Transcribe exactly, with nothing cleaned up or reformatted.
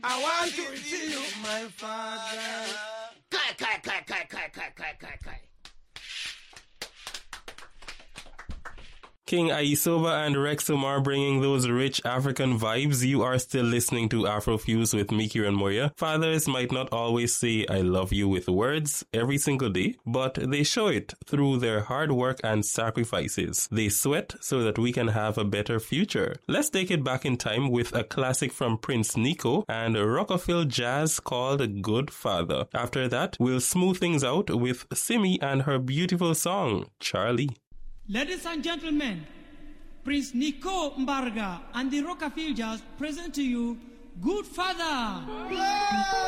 I want to see you, my father. Kai, kai, kai, kai, kai, kai, kai, kai, kai. King Aisova and Rex Umar bringing those rich African vibes. You are still listening to Afrofuse with me, Kieran Moya. Fathers might not always say I love you with words every single day, but they show it through their hard work and sacrifices. They sweat so that we can have a better future. Let's take it back in time with a classic from Prince Nico and Rockafield Jazz called Good Father. After that, we'll smooth things out with Simi and her beautiful song, Charlie. Ladies and gentlemen, Prince Nico Mbarga and the Rockafield Jazz present to you Good Father.